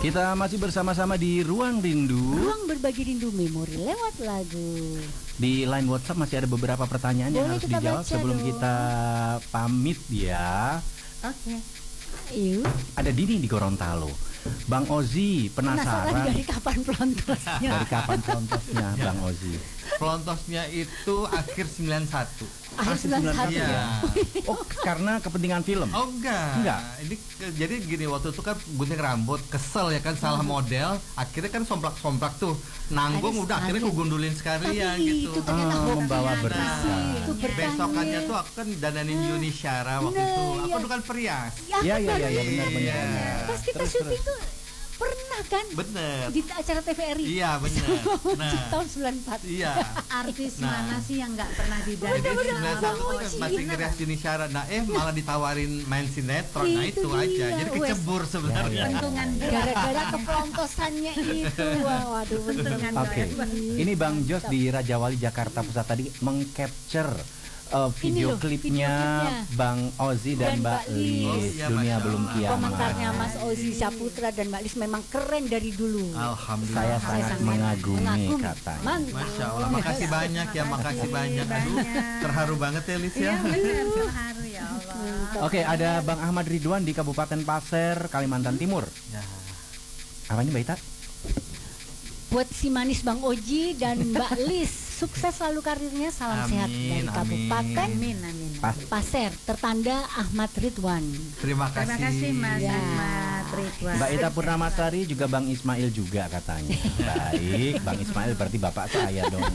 Kita masih bersama-sama di Ruang Rindu. Ruang berbagi rindu memori lewat lagu. Di line WhatsApp masih ada beberapa pertanyaan yang Boleh harus kita dijawab baca sebelum dong. kita pamit ya. Oke. Yuk. Ada Dini di Gorontalo. Bang Ozi penasaran dari kapan pelontosnya? dari kapan pelontosnya Bang Ozi? Pelontosnya itu akhir 91. Akhir 91 Iya. ya. Oh, karena kepentingan film. Oh enggak. Enggak. Ini jadi gini, waktu itu kan gunting rambut, kesel ya kan, salah model, akhirnya kan somplak-somplak tuh. Nanggung Ada udah akhirnya sekali. aku gundulin sekalian Tapi gitu. itu ternyata hoax. Membawa Nah, berkah. itu berkahnya. Besokannya tuh aku kan dananin Yuni Syara waktu Nah, itu. Aku iya. tuh kan perias. Iya, iya, iya, benar. benar. Pas kita syuting tuh pernah kan Bener. di acara TVRI. Iya bener. Nah, Tahun 94. iya. Artis Nah. mana sih yang nggak pernah Jadi didandanin? 91 tuh kan masih ngerias Yuni Syara. Nah malah ditawarin main sinetron. Nah Itu itu aja. dia, Jadi wes. kecebur sebenarnya. Bentungan Gara-gara kepelontosannya itu. Waduh, bener. Oke. Ini Bang Jos di Raja Wali Jakarta Pusat tadi mengcapture video loh, klipnya video klipnya. Bang Ozi dan Dan Mbak Mbak Lis. Lis. Oh, iya, Dunia Masya belum Allah. kiamat. Komentarnya Mas Ozi Saputra dan Mbak Lis memang keren dari dulu. Alhamdulillah. Saya sangat mengagumi katanya. Mantap. Masya Allah, makasih banyak ya, makasih banyak. Aduh, terharu banget ya Lis Iya ya. benar, terharu ya Allah. Oke, ada Bang Ahmad Ridwan di Kabupaten Pasir, Kalimantan Timur. Ya. Apanya Mbak Ita? Buat si manis Bang Oji dan Mbak Lis, sukses selalu karirnya, salam sehat dari Amin, Kabupaten Amin, amin. Pasir, tertanda Ahmad Ridwan. Terima kasih. Terima kasih Mas Ya. Ahmad Ridwan. Mbak Ita Purnamasari juga Bang Ismail juga katanya. Baik, Bang Ismail berarti bapak saya dong.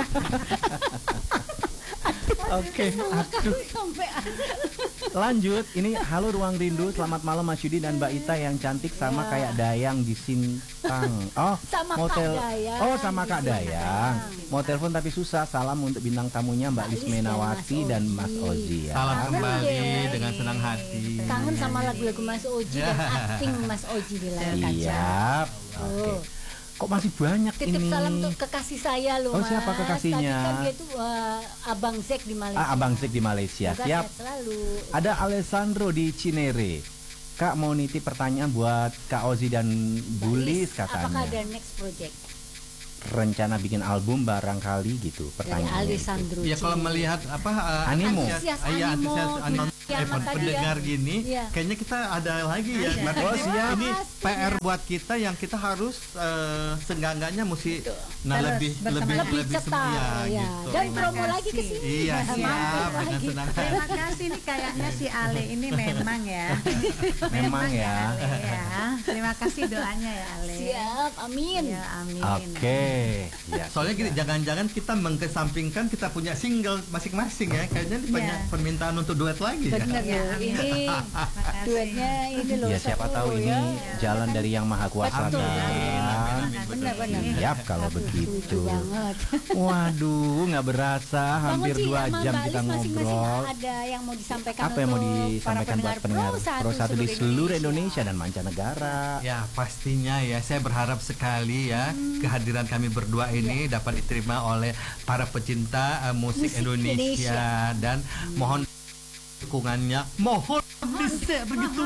Oke, aduh. Sampai Lanjut, ini halo Ruang Rindu, selamat malam Mas Yudi dan Mbak Ita yang cantik sama Ya. kayak Dayang di Sintang. Oh, Sama mau Kak tel- Dayang. Oh, sama Kak Iya, Dayang. Dayang. Mau telepon tapi susah. Salam untuk bintang tamunya Mbak Lis Lis dan Menawati Mas dan Ozi. Mas Ozi ya. Salam Kangen kembali deh. dengan senang hati. kangen sama lagu-lagu Mas Oji dan acting Mas Oji di layar kaca. Iya. Oke. Oh. Kok masih banyak Titip ini? salam untuk kekasih saya loh, Oh, Mas. siapa kekasihnya? Tadi kan dia tuh Abang Zek di Malaysia. Abang Zik di Malaysia. Semoga Siap. sehat selalu. Ada Alessandro di Cinere. Kak mau nitip pertanyaan buat Kak Ozi dan Bulis Apakah katanya. ada next project Rencana bikin album barangkali gitu dari pertanyaannya. Alessandro? Ya kalau Cinere? melihat apa Animo. Antusias iya, animo, antusias kiamat tadi pendengar ya. gini, Iya. kayaknya kita ada lagi ya. Ada. Berarti Oh, siap. ini Pasti. PR buat kita yang kita harus seenggak-enggaknya mesti Terus lebih bersama- lebih cetar ya, ya. gitu. Dan Terima promo lagi ke kasih. sini. Iya, Mampir siap dengan lagi. senang hati. Terima kasih nih, kayaknya si Ale ini memang ya. Memang ya. Ale ya. Terima kasih doanya ya Ale. Siap, amin. Ya, amin. Oke. Ya. Soalnya gini, jangan-jangan kita mengkesampingkan kita punya single masing-masing ya. Kayaknya ini banyak Iya. permintaan untuk duet lagi ya. Bener Ya, loh, amin. ini Makasih. duetnya ini loh. Ya siapa satu tahu ini ya. jalan dari yang maha kuasa Betul. kan. Benar-benar. Siap kalau Aduh, begitu. setuju banget. Waduh, nggak berasa hampir Bang Oji, 2 sama jam Mbak kita Lis masing-masing ngobrol. ada yang mau disampaikan Apa yang mau untuk disampaikan buat pendengar Pro 1 di seluruh Indonesia dan mancanegara? Ya pastinya ya, saya berharap sekali ya kehadiran kami berdua ini dapat diterima oleh para pecinta musik Musik Indonesia, dan mohon dukungannya, mohon bisa begitu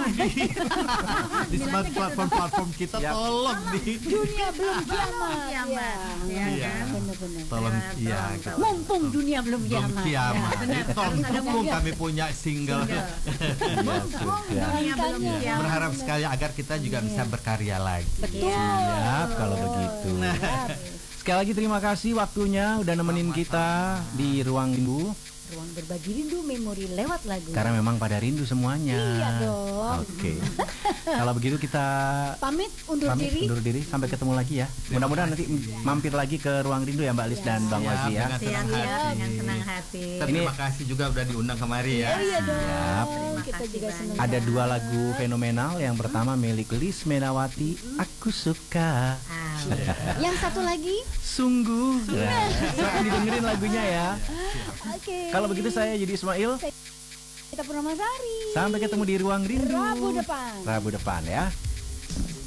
di semua platform kita, Siap. tolong di Dunia belum kiamat. kiamat, ya Iya. kan? Benar-benar. tolong Ya, ya tolong, gitu. Mumpung dunia belum Belum kiamat. kiamat. Ya. Jadi tolong dukung kami punya single. Ya, sudah. Dunia belum Makanya. kiamat. Berharap sekali agar kita juga bisa berkarya lagi. Betul. Siap kalau begitu. Sekali lagi terima kasih waktunya udah nemenin kita di Ruang Rindu. Ruang berbagi rindu memori lewat lagu. Karena memang pada rindu semuanya. Iya dong. Oke. Kalau begitu kita Pamit undur diri. undur diri sampai ketemu lagi ya. Mudah-mudahan nanti mampir lagi ke Ruang Rindu ya Mbak Lis dan Bang Siap, Wazi ya. dengan senang Siap, hati. dengan senang hati. Terima kasih juga udah diundang kemari ya. Oh iya dong. Siap. Kita kasih juga banyak. senang. Ada 2 lagu fenomenal. Yang pertama milik Lis Menawati, Aku Suka. Yang satu lagi. Sungguh. Nah, silahkan didengerin lagunya ya. Oke. Kalau begitu saya jadi Ismail. Kita Purnamasari. Sampai ketemu di Ruang Rindu Rabu depan. Rabu depan ya.